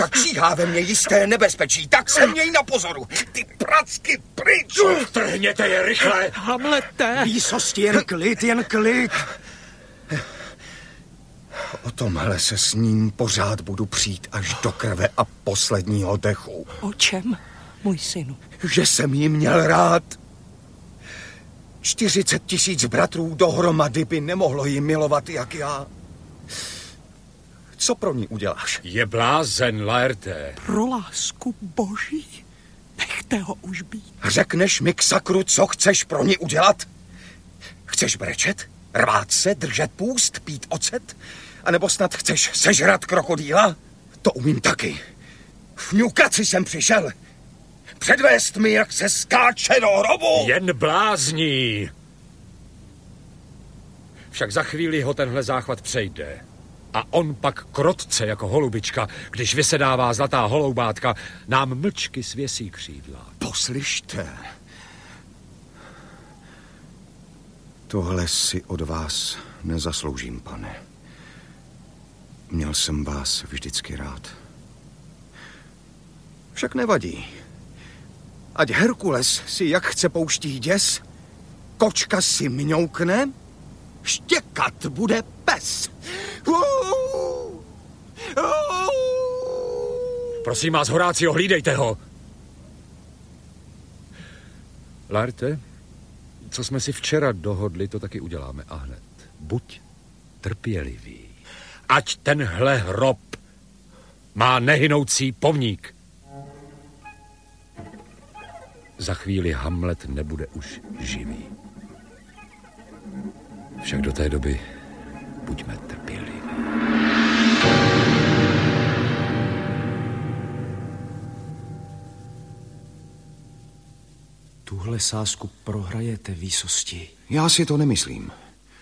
Však číhá ve mně jisté nebezpečí, tak se měj na pozoru. Ty pracky pryč! Trhněte je rychle! Hamlete! Výsosti, jen klid, jen klid. O tomhle se s ním pořád budu přijít až do krve a posledního dechu. O čem, můj synu? Že jsem jí měl rád. 40 000 bratrů dohromady by nemohlo jí milovat jak já. Co pro ní uděláš? Je blázen, Laerte. Pro lásku boží, nechte ho už být. Řekneš mi k sakru, co chceš pro ní udělat? Chceš brečet? Rvát se, držet půst, pít ocet? A nebo snad chceš sežrat krokodýla? To umím taky. Fňukat si jsem přišel. Předvést mi, jak se skáče do hrobu. Jen blázní. Však za chvíli ho tenhle záchvat přejde. A on pak krotce jako holubička, když vysedává zlatá holoubátka, nám mlčky svěsí křídla. Poslyšte. Tohle si od vás nezasloužím, pane. Měl jsem vás vždycky rád. Však nevadí. Ať Herkules si jak chce pouští děs, kočka si mňoukne, štěkat bude pes. Prosím vás, Horácio, hlídejte ho. Laerte, co jsme si včera dohodli, to taky uděláme a hned. Buď trpělivý. Ať tenhle hrob má nehynoucí pomník. Za chvíli Hamlet nebude už živý. Však do té doby buďme trpěliví. Tuhle sázku prohrajete, výsosti. Já si to nemyslím.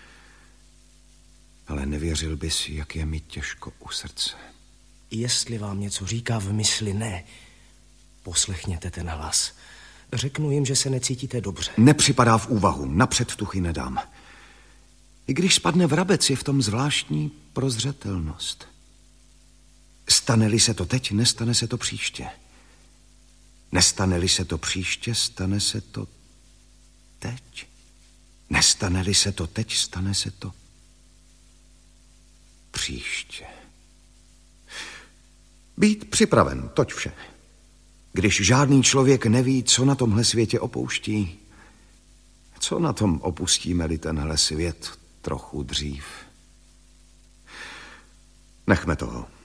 Ale nevěřil bys, jak je mi těžko u srdce. Jestli vám něco říká v mysli ne, poslechněte ten hlas. Řeknu jim, že se necítíte dobře. Nepřipadá v úvahu, napřed tuchy nedám. I když spadne vrabec, je v tom zvláštní prozřetelnost. Stane-li se to teď, nestane se to příště. Nestane-li se to příště, stane se to teď. Nestane-li se to teď, stane se to příště. Být připraven, toť vše. Když žádný člověk neví, co na tomhle světě opouští, co na tom opustíme-li tenhle svět trochu dřív. Nechme toho.